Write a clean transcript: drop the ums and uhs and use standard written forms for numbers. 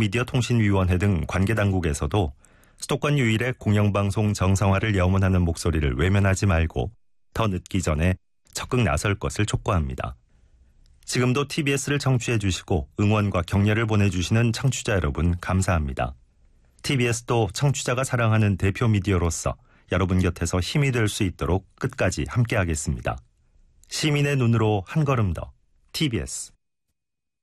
대표미디어통신위원회 등 관계당국에서도 수도권 유일의 공영방송 정상화를 염원하는 목소리를 외면하지 말고 더 늦기 전에 적극 나설 것을 촉구합니다. 지금도 TBS를 청취해 주시고 응원과 격려를 보내주시는 청취자 여러분 감사합니다. TBS도 청취자가 사랑하는 대표 미디어로서 여러분 곁에서 힘이 될 수 있도록 끝까지 함께하겠습니다. 시민의 눈으로 한 걸음 더 TBS